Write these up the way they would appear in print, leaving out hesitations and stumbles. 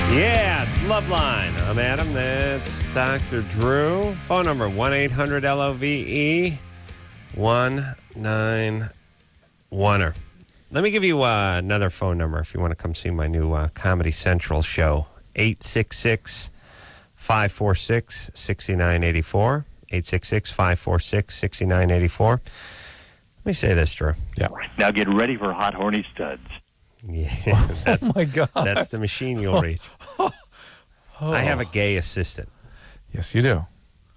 Yeah, it's Loveline. I'm Adam. That's Dr. Drew. Phone number 1-800-LOVE 191. Let me give you another phone number if you want to come see my new Comedy Central show. 866-546-6984. 866-546-6984. Let me say this, Drew. Yeah. Now get ready for hot, horny studs. Yeah, that's, oh, my God. That's the machine you'll reach. I have a gay assistant. Yes, you do.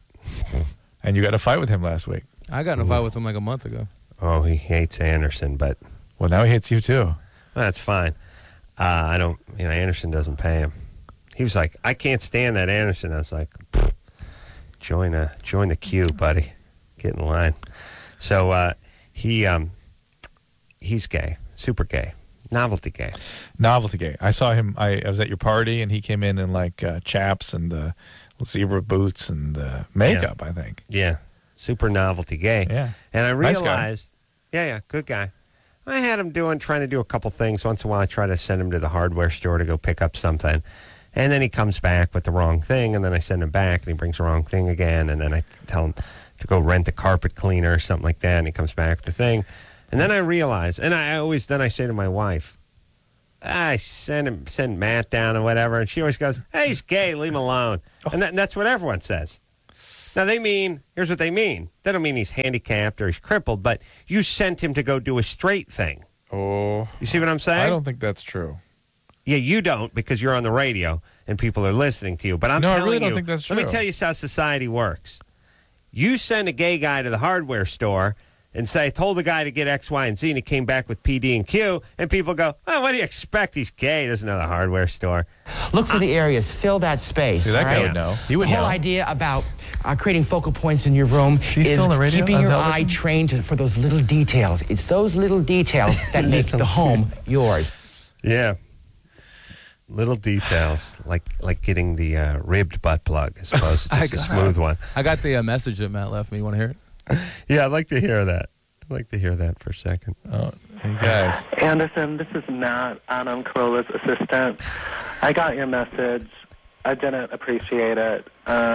And you got in a fight with him last week. I got in a fight with him like a month ago. Oh, he hates Anderson, but... Well, now he hates you, too. Well, that's fine. Anderson doesn't pay him. He was like, I can't stand that Anderson. I was like, join the queue, buddy. Get in line. So he's gay, super gay, novelty gay. Novelty gay. I saw him. I was at your party, and he came in like chaps and zebra boots and makeup, yeah. I think. Yeah, super novelty gay. Yeah. And I realized, nice yeah, good guy. I had him trying to do a couple things. Once in a while, I try to send him to the hardware store to go pick up something. And then he comes back with the wrong thing, and then I send him back, and he brings the wrong thing again, and then I tell him to go rent a carpet cleaner or something like that, and he comes back with the thing. And then I realize, and I say to my wife, I send Matt down or whatever, and she always goes, hey, he's gay, leave him alone. And that's what everyone says. Now, here's what they mean. They don't mean he's handicapped or he's crippled, but you sent him to go do a straight thing. Oh. You see what I'm saying? I don't think that's true. Yeah, you don't because you're on the radio and people are listening to you. But I'm telling you, I really don't think that's true. Let me tell you how society works. You send a gay guy to the hardware store and say, I told the guy to get X, Y, and Z, and he came back with PD and Q, and people go, oh, what do you expect? He's gay. He doesn't know the hardware store. Look for the areas. Fill that space. See, that guy right? would know. He would The whole know. idea about creating focal points in your room he is still on the radio? keeping On your television? eye trained for those little details. It's those little details that make the home yours. Yeah. Little details, like getting the ribbed butt plug as opposed to just a smooth one. I got the message that Matt left me. You want to hear it? Yeah, I'd like to hear that. I'd like to hear that for a second. Oh, hey, guys. Anderson, this is Matt, Adam Carolla's assistant. I got your message. I didn't appreciate it.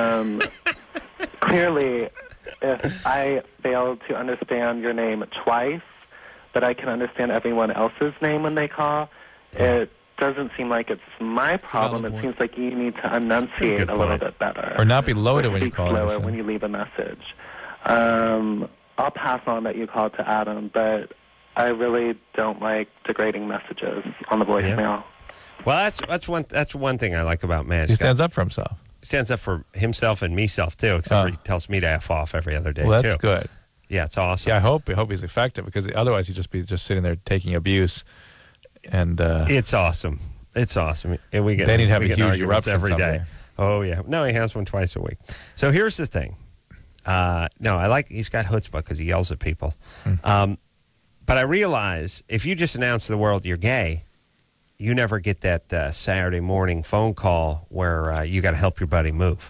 Clearly, if I failed to understand your name twice, but I can understand everyone else's name when they call, it doesn't seem like it's my problem. It seems like you need to enunciate a little bit better. Or not be loaded when you speak call. slower when you leave a message. I'll pass on that you called to Adam, but I really don't like degrading messages on the voicemail. Yeah. Well, that's one thing I like about Matt. He stands up for himself. He stands up for himself and meself too, except for he tells me to F off every other day. Well, that's too. good. Yeah, it's awesome. Yeah, I hope he's effective because otherwise he'd just be sitting there taking abuse. And it's awesome. It's awesome. And we get then he'd have a get huge arguments eruption every day. someday. Oh yeah. No, he has one twice a week. So here's the thing. He's got chutzpah because he yells at people. But I realize if you just announce to the world you're gay, you never get that Saturday morning phone call where you got to help your buddy move.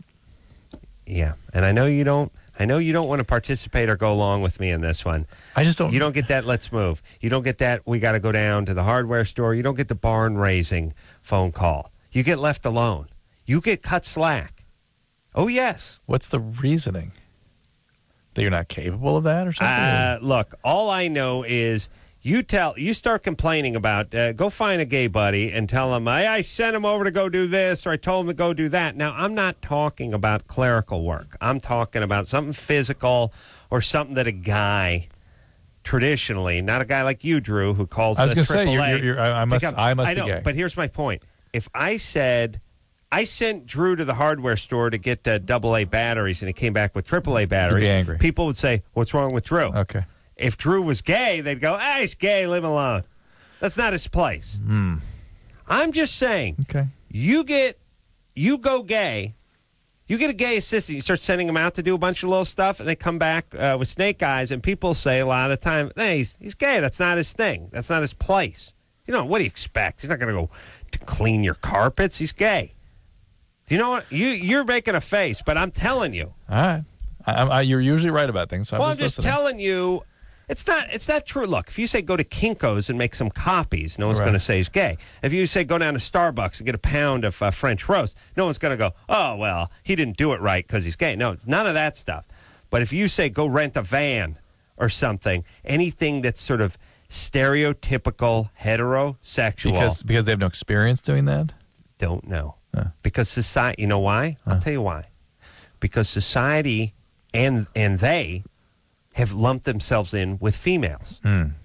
Yeah, and I know you don't want to participate or go along with me in this one. I just don't. You don't get that. Let's move. You don't get that. We got to go down to the hardware store. You don't get the barn raising phone call. You get left alone. You get cut slack. Oh yes. What's the reasoning? That you're not capable of that or something? Look, all I know is you start complaining about, go find a gay buddy and tell him, I sent him over to go do this or I told him to go do that. Now, I'm not talking about clerical work. I'm talking about something physical or something that a guy traditionally, not a guy like you, Drew, who calls I was going to say, AAA, I must I be know, gay. but here's my point. If I said, I sent Drew to the hardware store to get AA batteries, and he came back with AAA batteries. You'd be angry. People would say, what's wrong with Drew? Okay. If Drew was gay, they'd go, he's gay, leave him alone. That's not his place. I'm just saying, Okay. you go gay, you get a gay assistant, you start sending them out to do a bunch of little stuff, and they come back with snake eyes, and people say a lot of the time, hey, he's gay, that's not his thing. That's not his place. You know, what do you expect? He's not going to go to clean your carpets. He's gay. Do you know what? You're making a face, but I'm telling you. All right. You're usually right about things. So I'm just telling you, It's not true. Look, if you say go to Kinko's and make some copies, no one's Right. going to say he's gay. If you say go down to Starbucks and get a pound of French roast, no one's going to go, oh, well, he didn't do it right because he's gay. No, it's none of that stuff. But if you say go rent a van or something, anything that's sort of stereotypical heterosexual, Because they have no experience doing that? don't know. Because society, you know why? I'll tell you why. Because society and they have lumped themselves in with females.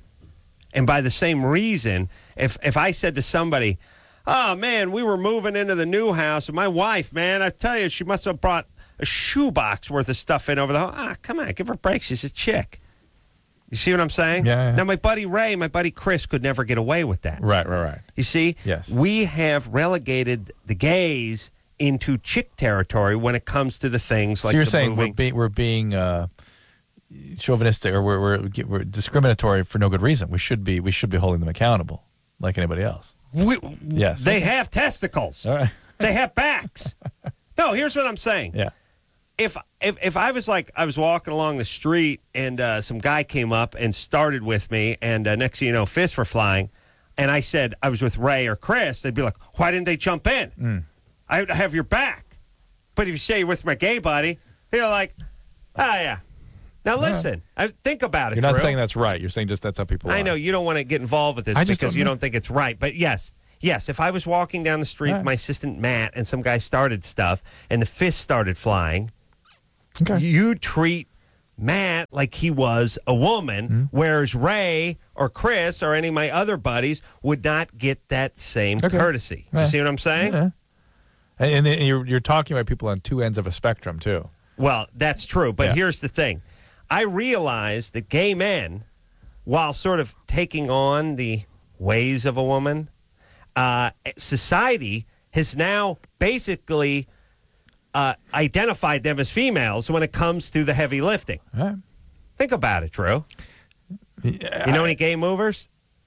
And by the same reason, if I said to somebody, oh, man, we were moving into the new house, and my wife, man, I tell you, she must have brought a shoebox worth of stuff in over the home. Ah, come on, give her a break. She's a chick. You see what I'm saying? Yeah. Now, my buddy Ray, my buddy Chris could never get away with that. Right. You see? Yes. We have relegated the gays into chick territory when it comes to the things like So you're the saying moving. we're being chauvinistic, or we're discriminatory for no good reason. We should be holding them accountable like anybody else. Yes. They have testicles. All right. They have backs. No, here's what I'm saying. Yeah. If I was like, I was walking along the street and some guy came up and started with me, and next thing you know, fists were flying, and I said I was with Ray or Chris, they'd be like, why didn't they jump in? I have your back. But if you say you're with my gay buddy, you're like, yeah. Now listen, think about it. You're not Drew. saying that's right. You're saying just that's how people are. I know you don't want to get involved with this I just because don't you know. don't think it's right. But yes, if I was walking down the street with my assistant Matt and some guy started stuff and the fists started flying, Okay. you treat Matt like he was a woman, whereas Ray or Chris or any of my other buddies would not get that same courtesy. Yeah. You see what I'm saying? Yeah. And you're talking about people on two ends of a spectrum too. Well, that's true. But Yeah. here's the thing. I realize that gay men, while sort of taking on the ways of a woman, society has now basically identified them as females when it comes to the heavy lifting. All right. Think about it, Drew. Yeah, You know any gay movers?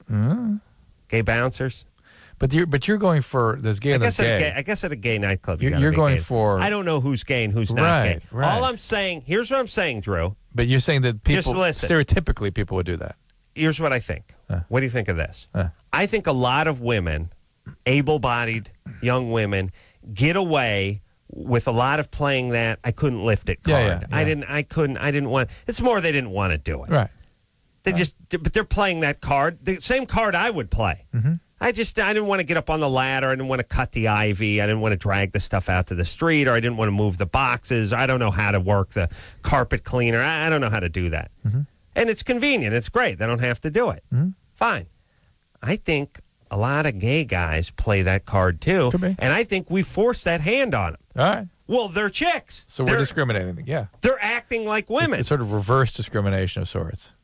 Gay bouncers? But you're going for there's gay and there's gay. I guess at a gay nightclub, You're gotta be going gay. for- I don't know who's gay and who's not Right, gay. right. All I'm saying, here's what I'm saying, Drew. But you're saying that people Just listen. stereotypically people would do that. Here's what I think. What do you think of this? Uh. I think a lot of women, able-bodied young women, get away with a lot of playing that I couldn't lift it card. Yeah. I didn't want. It's more they didn't want to do it. Right. But they're playing that card, the same card I would play. Mm-hmm. I didn't want to get up on the ladder. I didn't want to cut the ivy. I didn't want to drag the stuff out to the street, or I didn't want to move the boxes. I don't know how to work the carpet cleaner. I don't know how to do that. Mm-hmm. And it's convenient. It's great. They don't have to do it. Fine. I think a lot of gay guys play that card too. Could be. And I think we force that hand on them. All right. Well, they're chicks. So we're they're discriminating. Yeah. They're acting like women. It's sort of reverse discrimination of sorts.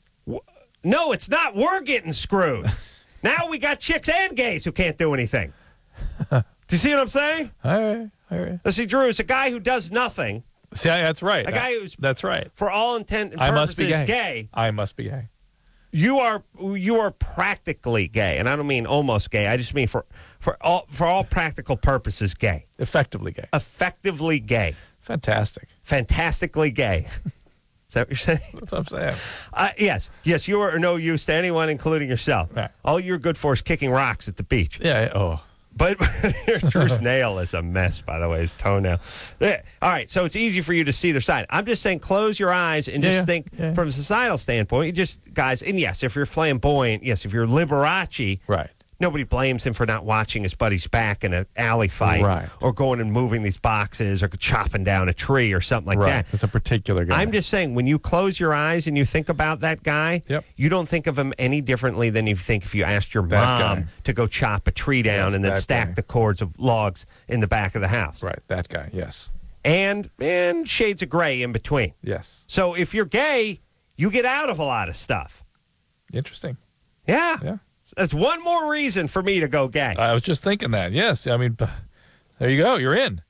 No, it's not. We're getting screwed. Now we got chicks and gays who can't do anything. Do you see what I'm saying? All right. Now, see, Drew, it's a guy who does nothing. See, that's right. A guy who's, That's right. for all intent and I purposes, must be gay. gay. I must be gay. You are practically gay, and I don't mean almost gay. I just mean for all practical purposes, gay. Effectively gay. Effectively gay. Fantastic. Fantastically gay. Is that what you're saying? That's what I'm saying. Yes. You are no use to anyone, including yourself. Right. All you're good for is kicking rocks at the beach. Yeah. Oh. But Drew's nail is a mess, by the way, his toenail. Yeah. All right, so it's easy for you to see their side. I'm just saying close your eyes and just think from a societal standpoint, you just, guys, and yes, if you're flamboyant, yes, if you're Liberace, Right. nobody blames him for not watching his buddy's back in an alley fight Right. or going and moving these boxes or chopping down a tree or something like Right. that. It's a particular guy. I'm just saying, when you close your eyes and you think about that guy, Yep. you don't think of him any differently than you think if you asked your That mom guy. to go chop a tree down Yes, and then that stack guy. the cords of logs in the back of the house. Right. That guy. Yes. And shades of gray in between. Yes. So if you're gay, you get out of a lot of stuff. Interesting. Yeah. Yeah. That's one more reason for me to go gay. I was just thinking that. Yes. I mean, there you go. You're in.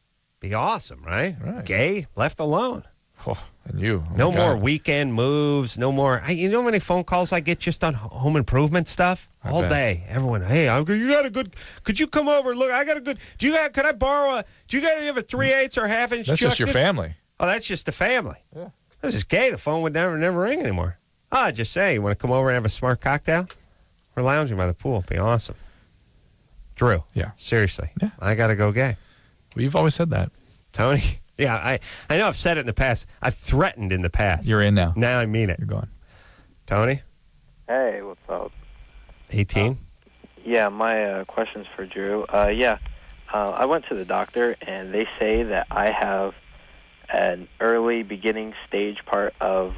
Be awesome, right? Right. Gay, left alone. Oh, and you. Oh No my more God. weekend moves. No more. You know how many phone calls I get just on home improvement stuff I all bet. day? Everyone, hey, you got a good? Could you come over? Look, I got a good. Could I borrow a? Do you have a 3/8 or half-inch? That's chuck? just your family. Oh, that's just the family. Yeah. This is gay. The phone would never ring anymore. Oh, just say, you want to come over and have a smart cocktail? We're lounging by the pool. It'd be awesome. Drew. Yeah. Seriously. Yeah. I got to go gay. Well, you've always said that. Tony? Yeah, I know I've said it in the past. I've threatened in the past. You're in now. Now I mean it. You're going. Tony? Hey, what's up? 18? Yeah, my question's for Drew. I went to the doctor, and they say that I have an early beginning stage part of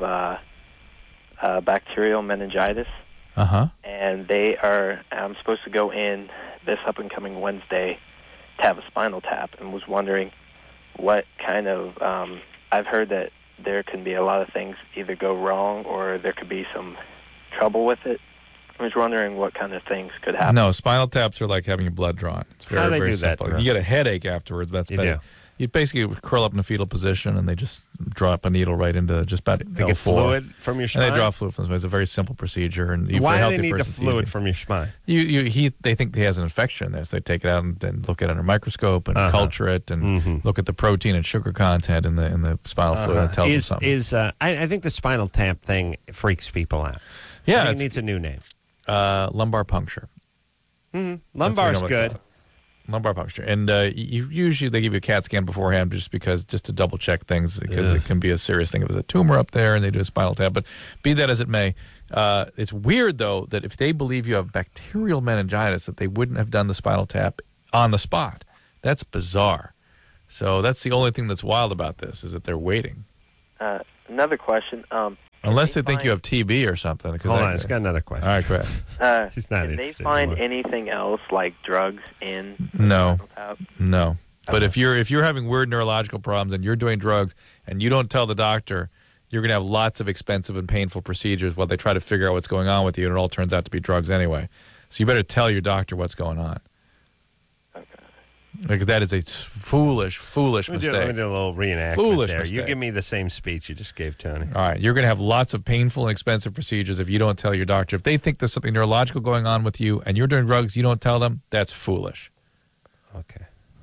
bacterial meningitis. Uh-huh. And I'm supposed to go in this up-and-coming Wednesday to have a spinal tap, and was wondering what kind of, I've heard that there can be a lot of things either go wrong or there could be some trouble with it. I was wondering what kind of things could happen. No, spinal taps are like having your blood drawn. It's very, How do they very do that, simple. Drew? You get a headache afterwards. That's You better. do. You basically curl up in a fetal position, and they just drop a needle right into just about They L4. get fluid from your And spine? they draw fluid from the spine. It's a very simple procedure. And for a Why do healthy they need the person, it's fluid easy. from your spine? They think he has an infection there, so they take it out and look at it under a microscope and culture it and look at the protein and sugar content in the spinal fluid and tell them something. I think the spinal tap thing freaks people out. Yeah, I think it's- it needs a new name. lumbar puncture. Lumbar's That's what we normally good. call it. Lumbar puncture, and usually they give you a CAT scan beforehand, just to double check things, because it can be a serious thing if there's a tumor up there and they do a spinal tap. But be that as it may, it's weird though that if they believe you have bacterial meningitis, that they wouldn't have done the spinal tap on the spot. That's bizarre. So that's the only thing that's wild about this, is that they're waiting, Another question. unless they think you have TB or something. Hold on, it's got another question. All right, go ahead. He's not Did they interested find anymore. anything else like drugs in No. spinal tap? No. But if you're having weird neurological problems and you're doing drugs and you don't tell the doctor, you're going to have lots of expensive and painful procedures while they try to figure out what's going on with you, and it all turns out to be drugs anyway. So you better tell your doctor what's going on. Okay. Like, that is a foolish Let me mistake. do a little reenactment Foolish there. You mistake. give me the same speech you just gave Tony. All right, you're going to have lots of painful and expensive procedures if you don't tell your doctor. If they think there's something neurological going on with you and you're doing drugs, you don't tell them, that's foolish. Okay.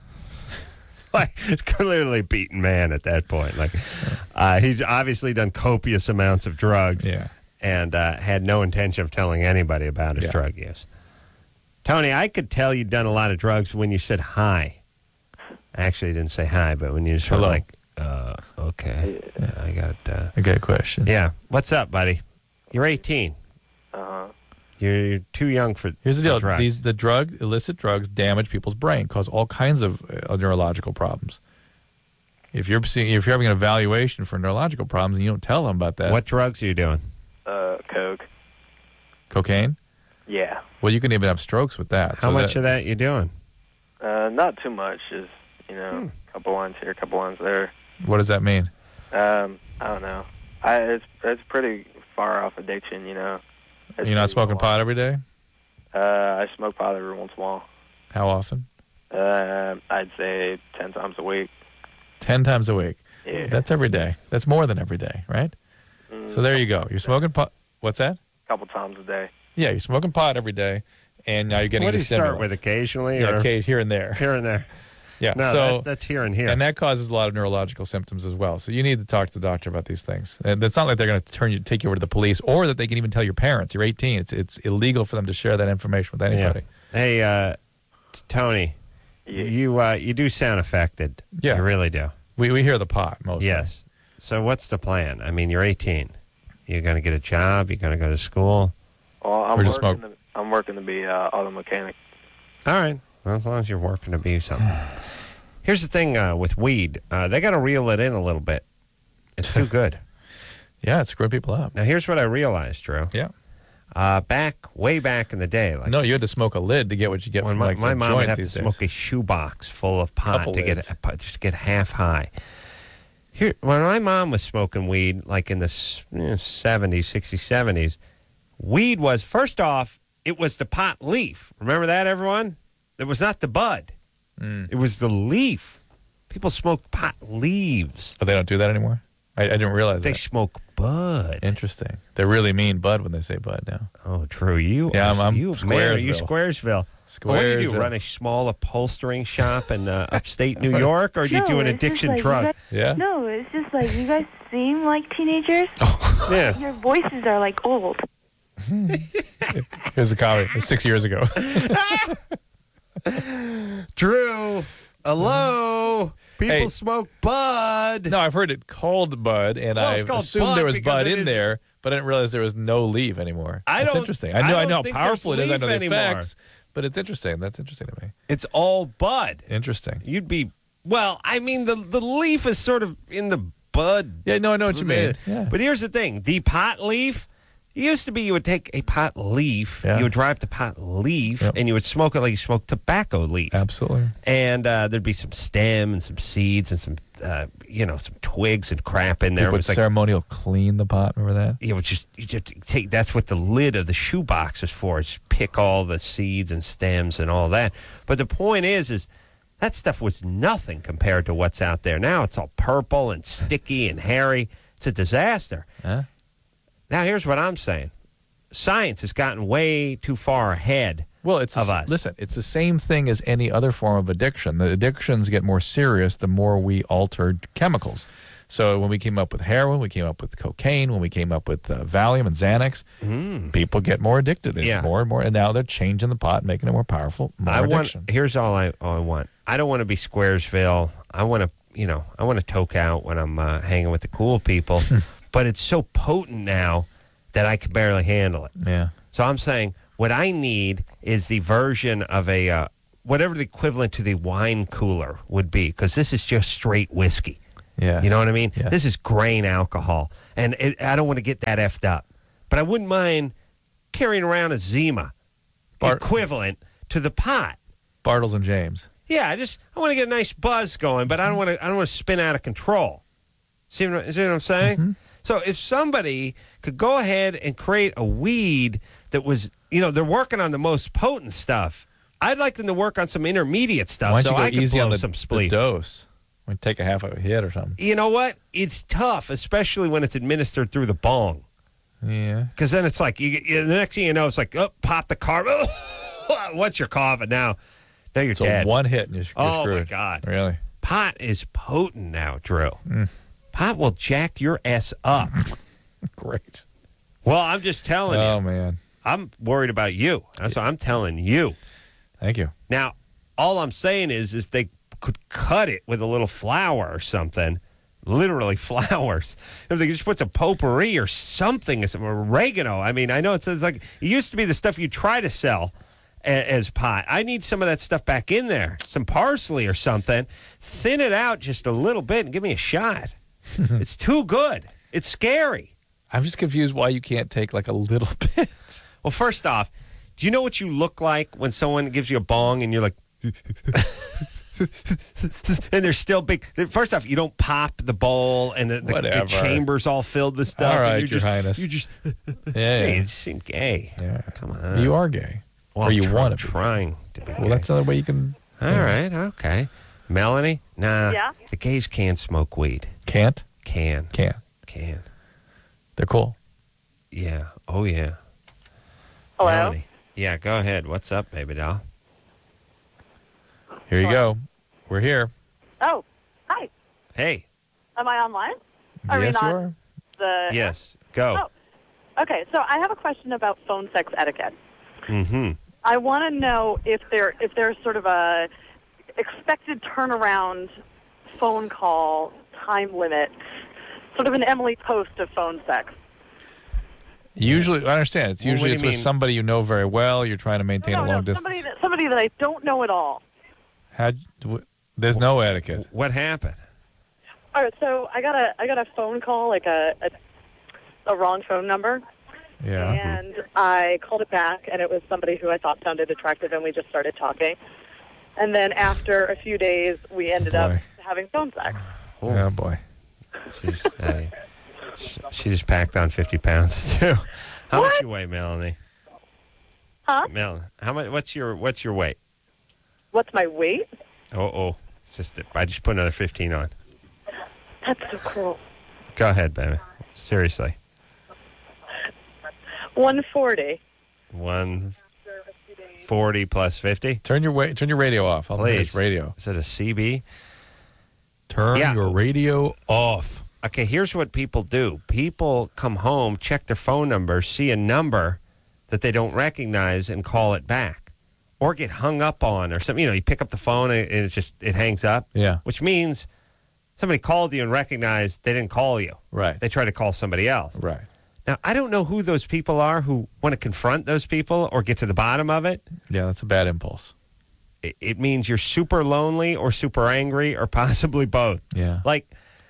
Like, clearly beaten man at that point. Like, he's obviously done copious amounts of drugs. Yeah. And had no intention of telling anybody about his Yeah. drug use. Tony, I could tell you'd done a lot of drugs when you said hi. Actually, you didn't say hi, but when you sort Hello. of like, okay, I got, I got a question. yeah. What's up, buddy? You're 18. Uh-huh. You're too young for Here's the deal: drugs. illicit drugs damage people's brain, cause all kinds of neurological problems. If you're having an evaluation for neurological problems and you don't tell them about that, What drugs are you doing? Coke. cocaine? Yeah. Well, you can even have strokes with that. How much of that you doing? Not too much. Just, a couple lines here, a couple lines there. What does that mean? I don't know. It's pretty far off addiction, It's You're not pretty smoking wild. pot every day? I smoke pot every once in a while. How often? I'd say 10 times a week. 10 times a week. Yeah. That's every day. That's more than every day, right? So there you go. You're smoking pot. What's that? A couple times a day. Yeah, you're smoking pot every day, and now you're getting What do the you start stimulants. with occasionally? Yeah, or okay, here and there. here and there? Yeah, No, so that's here and here. and that causes a lot of neurological symptoms as well. So you need to talk to the doctor about these things. And it's not like they're going to take you over to the police, or that they can even tell your parents. You're 18. It's illegal for them to share that information with anybody. Hey, Tony, you do sound affected. Yeah. You really do. We hear the pot mostly. Yes. So what's the plan? I mean, you're 18. You're going to get a job. You're going to go to school. Well, Or just smoke. I'm working to be auto mechanic. All right. Well, as long as you're working to be something. Here's the thing with weed. They got to reel it in a little bit. It's too good. Yeah, it's screwing people up. Now, here's what I realized, Drew. Yeah. Way back in the day, like No, you had to smoke a lid to get what you get when from my, like my a mom joint would have to these days. smoke a shoebox full of pot Couple to lids. just to get half high. Here, when my mom was smoking weed, like in the 70s, 60s, 70s, weed was, first off, it was the pot leaf. Remember that, everyone? It was not the bud. It was the leaf. People smoked pot leaves. But they don't do that anymore? I didn't realize They that. smoke bud. Interesting. They really mean bud when they say bud now. Oh, true. You, Yeah, I'm you, man, are you Squaresville. Squaresville? What do you do? Squaresville. Run a small upholstering shop in upstate New York, or do you do an it's just addiction like you drug? guys- Yeah? No, it's just like you guys seem like teenagers. Yeah. Your voices are like old. Here's the comedy. It was 6 years ago. Drew, hello. People Hey. smoke bud. No, I've heard it called bud, and Well, it's I called assumed bud there was because bud it in is- there, but I didn't realize there was no leaf anymore. That's interesting. I know don't how think powerful it there's is. I know the leaf anymore. effects, but it's interesting. That's interesting to me. It's all bud. Interesting. You'd be, well, I mean, the leaf is sort of in the bud. Yeah, no, I know what you mean. Yeah. But here's the thing. The pot leaf, it used to be you would take a pot leaf, Yeah. you would dry up the pot leaf, Yep. and you would smoke it like you smoke tobacco leaf. Absolutely. And there'd be some stem and some seeds and some, some twigs and crap in there. People It would was like, ceremonial clean the pot. Remember that? you just take, that's what the lid of the shoebox is for. Just pick all the seeds and stems and all that. But the point is that stuff was nothing compared to what's out there now. It's all purple and sticky and hairy. It's a disaster. Huh? Now, here's what I'm saying. Science has gotten way too far ahead Well, it's of us. Listen, it's the same thing as any other form of addiction. The addictions get more serious the more we altered chemicals. So when we came up with heroin, we came up with cocaine, when we came up with Valium and Xanax, people get more addicted. There's Yeah. more and more, and now they're changing the pot, making it more powerful, more addiction. Here's all I want. I don't want to be Squaresville. I want to toke out when I'm hanging with the cool people. But it's so potent now that I can barely handle it. Yeah. So I'm saying what I need is the version of a whatever the equivalent to the wine cooler would be, because this is just straight whiskey. Yes. You know what I mean? Yes. This is grain alcohol, and I don't want to get that effed up. But I wouldn't mind carrying around a Zima equivalent to the pot. Bartles and James. Yeah, I want to get a nice buzz going, but I don't want to spin out of control. See what I'm saying? Mm-hmm. So if somebody could go ahead and create a weed that was, they're working on the most potent stuff. I'd like them to work on some intermediate stuff, Why so don't you I go can easy blow on the some spleef. dose? We take a half of a hit or something. You know what? It's tough, especially when it's administered through the bong. Yeah. Because then it's like, the next thing you know, it's like, pop the carb. What's your coughing now? Now you're So dead. one hit and you're Oh, screwed. my God. Really? Pot is potent now, Drew. Pot will jack your ass up. Great. Well, I'm just telling Oh, you. man. I'm worried about you. That's what I'm telling you. Thank you. Now, all I'm saying is if they could cut it with a little flour or something, literally flowers, if they could just put some potpourri or something, some oregano. I mean, I know it's like it used to be the stuff you try to sell as pot. I need some of that stuff back in there, some parsley or something. Thin it out just a little bit and give me a shot. It's too good. It's scary. I'm just confused why you can't take like a little bit. Well, first off, do you know what you look like when someone gives you a bong and you're like, and they're still big? First off, you don't pop the bowl and the Whatever. chamber's all filled with stuff. All right, and Your Highness. You just, Yeah. hey, you seem gay. Yeah. Come on. You are gay. Well, or you I'm want to be. trying to be Well, gay. that's another way you can. All right, okay. Melanie? Nah. Yeah? The gays can't smoke weed. Can't? Can. Can't. They're cool. Yeah. Oh, yeah. Hello? Melanie. Yeah, go ahead. What's up, baby doll? Here you go. We're here. Oh, hi. Hey. Am I online? Are we Yes, you not are. the? Yes. Go. Oh. Okay, so I have a question about phone sex etiquette. Mm-hmm. I want to know if there's sort of a expected turnaround phone call time limit, sort of an Emily Post of phone sex. Usually, I understand. It's Well, what usually do it's you with mean? somebody you know very well. You're trying to maintain a long distance. Somebody that I don't know at all. There's no etiquette. What happened? All right, so I got a phone call, like a wrong phone number, Yeah. and I called it back, and it was somebody who I thought sounded attractive, and we just started talking. And then after a few days, we ended up Boy. having phone sex. Oh boy. She just packed on 50 pounds too. How much you weigh, Melanie? Huh? Melanie, how much? What's your weight? What's my weight? I just put another 15 on. That's so cruel. Go ahead, baby. Seriously. 140. 140 plus 50? Turn your radio off. I'll Please. It's radio. Is it a CB? Turn Yeah. your radio off. Okay, here's what people do. People come home, check their phone number, see a number that they don't recognize, and call it back. Or get hung up on or something. You pick up the phone and it hangs up. Yeah. Which means somebody called you and recognized they didn't call you. Right. They try to call somebody else. Right. Now, I don't know who those people are who want to confront those people or get to the bottom of it. Yeah, that's a bad impulse. It means you're super lonely or super angry or possibly both. Yeah. Like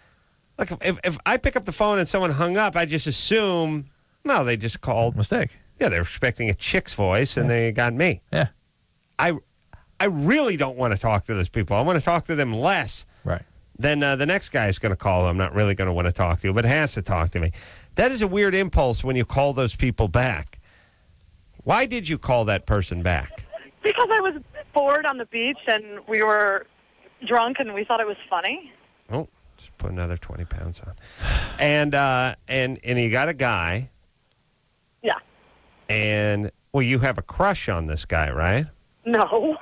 if I pick up the phone and someone hung up, I just assume, no, they just called. Mistake. Yeah, they're expecting a chick's voice and they got me. Yeah. I really don't want to talk to those people. I want to talk to them less. Right. Then the next guy is going to call. I'm not really going to want to talk to you, but has to talk to me. That is a weird impulse when you call those people back. Why did you call that person back? Because I was bored on the beach and we were drunk and we thought it was funny. Oh, just put another 20 pounds on. And you got a guy. Yeah. And, well, you have a crush on this guy, right? No.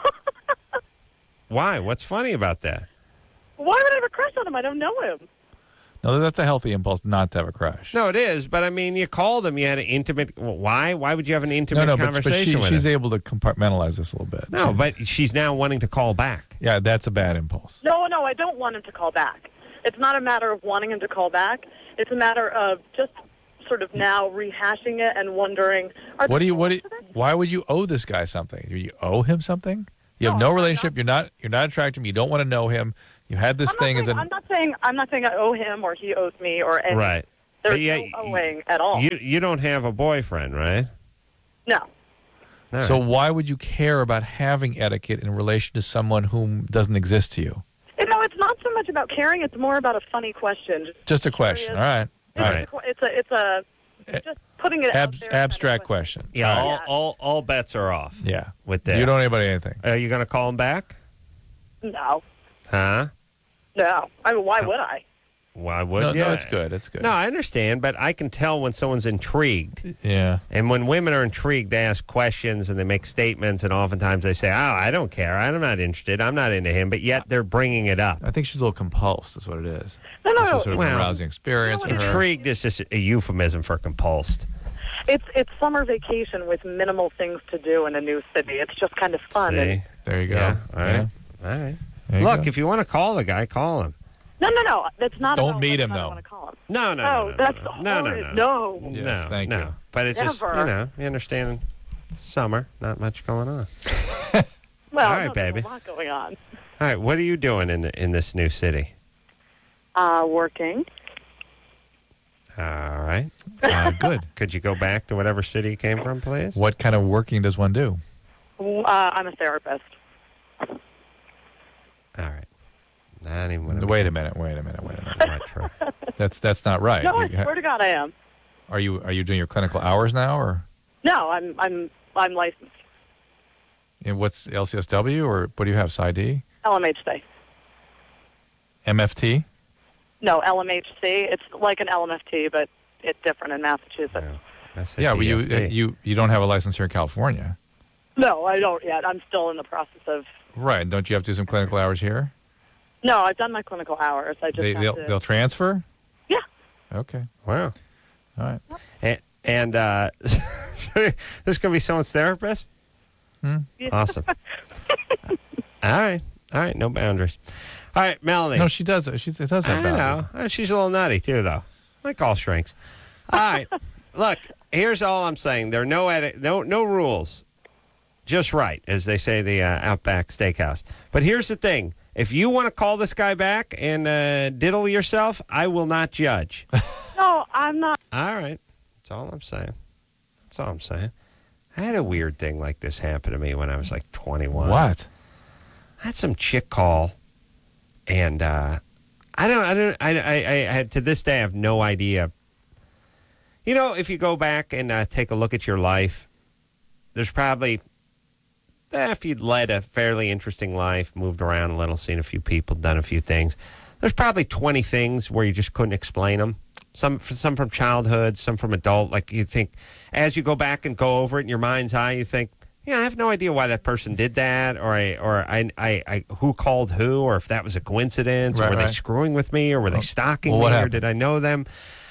Why? What's funny about that? Why would I have a crush on him? I don't know him. No, that's a healthy impulse not to have a crush. No, it is. But, I mean, you called him. You had an intimate. Why? Why would you have an intimate conversation but with she's him? able to compartmentalize this a little bit. No, but she's now wanting to call back. Yeah, that's a bad impulse. No, I don't want him to call back. It's not a matter of wanting him to call back. It's a matter of just sort of now rehashing it and wondering. Why would you owe this guy something? Do you owe him something? You have no relationship. You're not attracted to him. You don't want to know him. You had this thing as I'm not saying I owe him or he owes me or anything. Right. There's But no owing at all. You don't have a boyfriend, right? No. All So right. why would you care about having etiquette in relation to someone whom doesn't exist to you? No, it's not so much about caring. It's more about a funny question. Just a question. All right. All right. It's just putting it out there. Abstract question. Yeah, All right. all bets are off. Yeah. With this. You don't owe anybody anything. Are you going to call him back? No. Huh? No. I mean, why would I? Why would you? No, it's good. It's good. No, I understand, but I can tell when someone's intrigued. Yeah. And when women are intrigued, they ask questions and they make statements, and oftentimes they say, oh, I don't care. I'm not interested. I'm not into him. But yet they're bringing it up. I think she's a little compulsed is what it is. No. This was sort of Well, an arousing experience for her. Intrigued is just a euphemism for compulsed. It's summer vacation with minimal things to do in a new city. It's just kind of fun. See? There you go. Yeah, all right. Yeah. All right. There you Look, go. if you want to call the guy, call him. No. That's not. Don't about meet whether him, or not I though. want to call him. No, that's no. horrid. No. Yes, no, thank no. you. But it's just, Never. you understand, summer, not much going on. Well, All right, no, there's baby. a lot going on. All right, what are you doing in this new city? Working. All right. Good. Could you go back to whatever city you came from, please? What kind of working does one do? I'm a therapist. All right. Not even want to. Wait a minute. That's not right. No, I swear to God, I am. Are you doing your clinical hours now, or No, I'm licensed. what's LCSW, or what do you have? PsyD, LMHC. MFT? No, LMHC. It's like an LMFT, but it's different in Massachusetts. No, that's a Yeah, but DFD. you don't have a license here in California, No, I don't yet. I'm still in the process of. right? Don't you have to do some clinical hours here? No, I've done my clinical hours. I just have to. They'll transfer. Yeah. Okay. Wow. All right. And so this going to be someone's therapist? Awesome. All right. No boundaries. All right, Melanie. No, she does. It does have I boundaries. know. She's a little nutty, too, though. Like all shrinks. All right. Look, here's all I'm saying. There are no rules. Just right, as they say, the Outback Steakhouse. But here's the thing. If you want to call this guy back and diddle yourself, I will not judge. No, I'm not. All right. That's all I'm saying. I had a weird thing like this happen to me when I was like 21. What? I had some chick call, and I to this day I have no idea. You know, if you go back and take a look at your life, there's probably, if you'd led a fairly interesting life, moved around a little, seen a few people, done a few things, there's probably 20 things where you just couldn't explain them. Some from childhood, some from adult. Like you think, as you go back and go over it in your mind's eye, you think, yeah, I have no idea why that person did that, or I who called who, or if that was a coincidence, or were they screwing with me, or were they stalking me, or did I know them?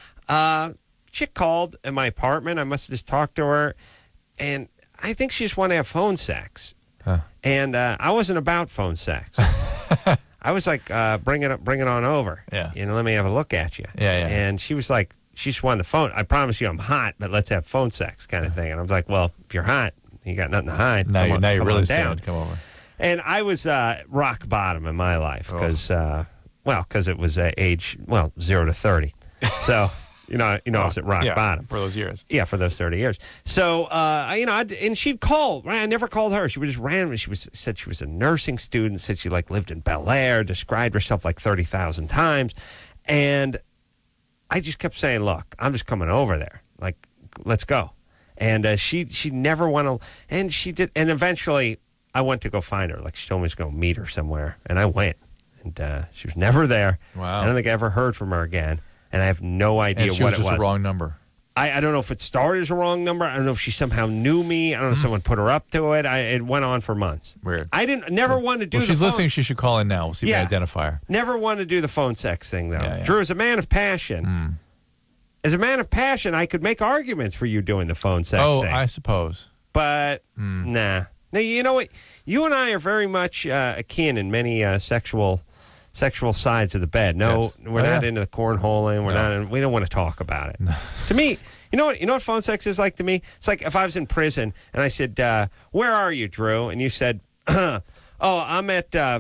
Chick called in my apartment. I must have just talked to her, and I think she just wanted to have phone sex. Huh. And I wasn't about phone sex. I was like, bring it on over. Yeah. Let me have a look at you. Yeah. And she was like, she just wanted the phone. I promise you I'm hot, but let's have phone sex kind of thing. And I was like, well, if you're hot, you got nothing to hide. Now you're really down. sad. Come over. And I was rock bottom in my life because it was age 0 to 30. So I was at rock bottom for those years. Yeah, for those 30 years. So and she'd call. I never called her. She would just randomly. Said she was a nursing student. Said she lived in Bel Air. Described herself 30,000 times, and I just kept saying, "Look, I'm just coming over there. Let's go." And she never went to, and she did. And eventually, I went to go find her. She told me to go meet her somewhere, and I went, and she was never there. Wow. I don't think I ever heard from her again, and I have no idea what it was. And she was just a wrong number. I don't know if it started as a wrong number. I don't know if she somehow knew me. I don't know if someone put her up to it. It went on for months. Weird. I never wanted to do. Well, she's listening. She should call in now. We'll see if we can identify her. Never wanted to do the phone sex thing though. Yeah. Drew, as a man of passion. As a man of passion, I could make arguments for you doing the phone sex thing. I suppose. But, nah. Now, you know what? You and I are very much akin in many sexual sides of the bed. No, we're not into the cornholing. We don't want to talk about it. No. To me, you know what phone sex is like to me? It's like if I was in prison and I said, where are you, Drew? And you said, I'm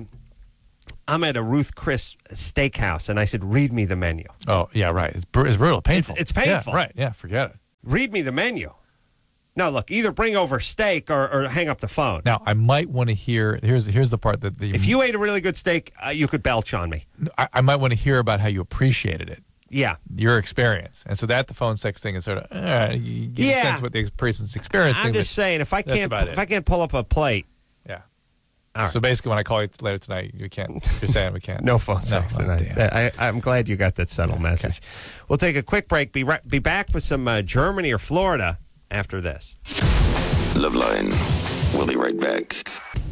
at a Ruth Chris steakhouse, and I said, read me the menu. Oh, yeah, right. It's brutal, painful. It's painful. Yeah, right, yeah, forget it. Read me the menu. Now, look, either bring over steak or hang up the phone. Now, I might want to hear, here's the part that if you ate a really good steak, you could belch on me. I might want to hear about how you appreciated it. Yeah. Your experience. And so the phone sex thing is sort of, you get a sense what the person's experiencing. I'm just saying, if I can't pull up a plate. Yeah. Right. So basically, when I call you later tonight, you're saying we can't. No phone sex tonight. I'm glad you got that subtle message. Okay. We'll take a quick break. Be back with some Germany or Florida after this. Loveline. We'll be right back.